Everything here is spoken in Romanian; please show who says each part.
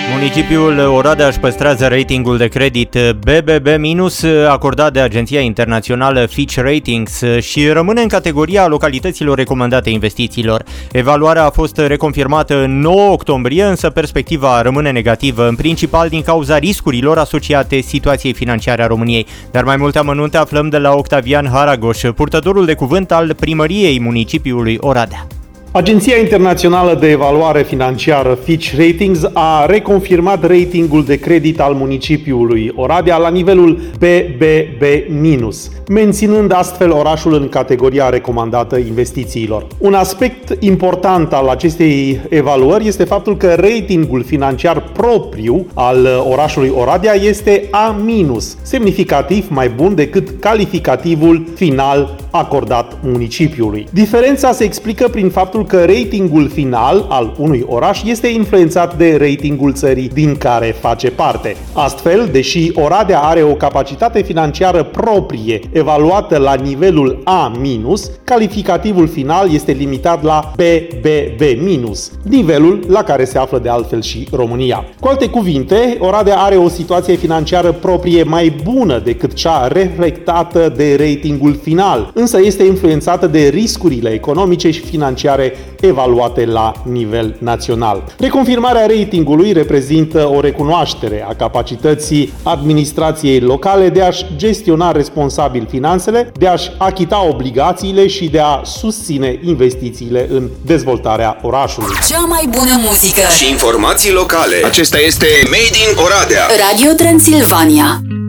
Speaker 1: Municipiul Oradea își păstrează ratingul de credit BBB- acordat de agenția internațională Fitch Ratings și rămâne în categoria localităților recomandate investițiilor. Evaluarea a fost reconfirmată în 9 octombrie, însă perspectiva rămâne negativă, în principal din cauza riscurilor asociate situației financiare a României. Dar mai multe amănunte aflăm de la Octavian Haragoș, purtătorul de cuvânt al primăriei municipiului Oradea.
Speaker 2: Agenția Internațională de Evaluare Financiară Fitch Ratings a reconfirmat ratingul de credit al municipiului Oradea la nivelul BBB-, menținând astfel orașul în categoria recomandată investițiilor. Un aspect important al acestei evaluări este faptul că ratingul financiar propriu al orașului Oradea este A-, semnificativ mai bun decât calificativul final acordat municipiului. Diferența se explică prin faptul că ratingul final al unui oraș este influențat de ratingul țării din care face parte. Astfel, deși Oradea are o capacitate financiară proprie evaluată la nivelul A-, calificativul final este limitat la BBB-, nivelul la care se află de altfel și România. Cu alte cuvinte, Oradea are o situație financiară proprie mai bună decât cea reflectată de ratingul final, însă este influențată de riscurile economice și financiare evaluate la nivel național. Reconfirmarea ratingului reprezintă o recunoaștere a capacității administrației locale de a-și gestiona responsabil finanțele, de a-și achita obligațiile și de a susține investițiile în dezvoltarea orașului.
Speaker 3: Cea mai bună muzică
Speaker 4: și informații locale. Acesta este Made in Oradea.
Speaker 3: Radio Transilvania.